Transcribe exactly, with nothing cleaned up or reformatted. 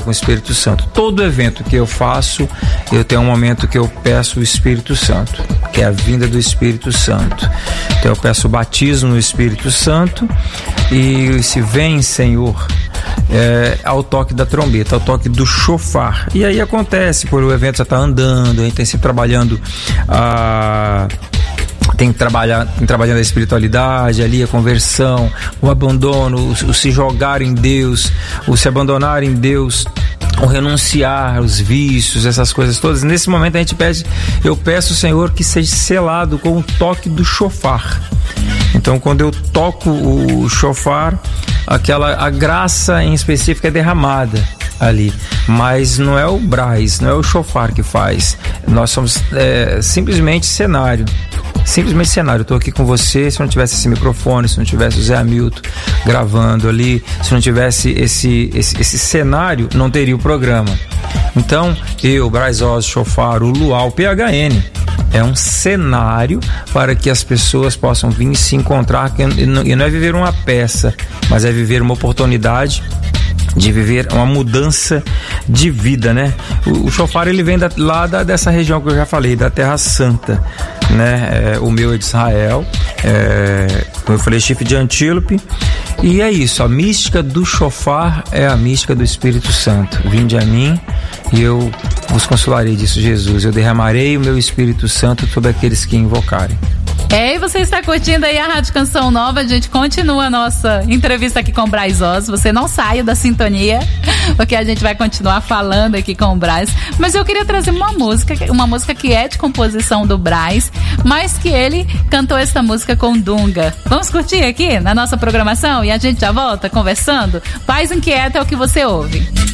com o Espírito Santo. Todo evento que eu faço, eu tenho um momento que eu peço o Espírito Santo, que é a vinda do Espírito Santo. Então eu peço o batismo no Espírito Santo e se vem, Senhor, é, ao toque da trombeta, ao toque do chofar. E aí acontece, por o evento já está andando, a gente tem se trabalhando a... Tem que trabalhar, tem trabalhando a espiritualidade ali, a conversão, o abandono, o, o se jogar em Deus, o se abandonar em Deus, o renunciar aos vícios, essas coisas todas. Nesse momento a gente pede, eu peço ao Senhor que seja selado com o toque do chofar. Então quando eu toco o chofar, aquela, a graça em específico é derramada ali, mas não é o braz, não é o chofar que faz. Nós somos é, simplesmente cenário. Simplesmente cenário, eu tô aqui com você. Se não tivesse esse microfone, se não tivesse o Zé Hamilton gravando ali, se não tivesse esse, esse, esse cenário, não teria o programa. Então, eu, Braz Oz, Chofar, o Luau, o P H N, é um cenário para que as pessoas possam vir e se encontrar, e não é viver uma peça, mas é viver uma oportunidade de viver uma mudança de vida, né? O, o chofar, ele vem da, lá da, dessa região que eu já falei, da Terra Santa, né? É, o meu é de Israel, é, como eu falei, chifre de antílope. E é isso, a mística do chofar é a mística do Espírito Santo. Vinde a mim e eu vos consolarei, disse Jesus. Eu derramarei o meu Espírito Santo sobre aqueles que invocarem. É, e você está curtindo aí a Rádio Canção Nova. A gente continua a nossa entrevista aqui com o Braz Oz. Você não saia da sintonia, porque a gente vai continuar falando aqui com o Braz. Mas eu queria trazer uma música, uma música que é de composição do Braz, mas que ele cantou essa música com Dunga. Vamos curtir aqui na nossa programação e a gente já volta conversando? Paz Inquieta é o que você ouve.